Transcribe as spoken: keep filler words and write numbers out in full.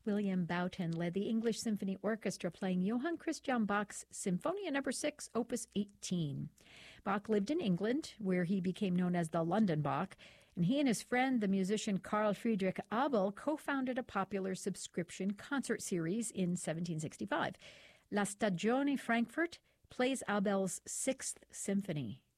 William Boughton led the English Symphony Orchestra playing Johann Christian Bach's Symphonia Number six, Opus eighteen. Bach lived in England, where he became known as the London Bach, and he and his friend, the musician Carl Friedrich Abel, co-founded a popular subscription concert series in seventeen sixty-five. La Stagione Frankfurt plays Abel's Sixth Symphony.